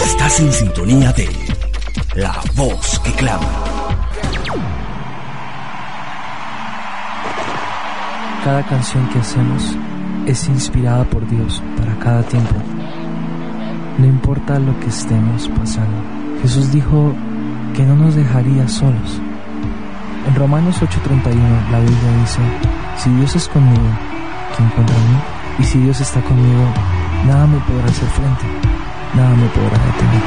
Estás en sintonía de La Voz que Clama. Cada canción que hacemos es inspirada por Dios para cada tiempo. No importa lo que estemos pasando. Jesús dijo que no nos dejaría solos. En Romanos 8:31 la Biblia dice: si Dios es conmigo, ¿quién contra mí? Y si Dios está conmigo, nada me podrá hacer frente, nada me podrá detener.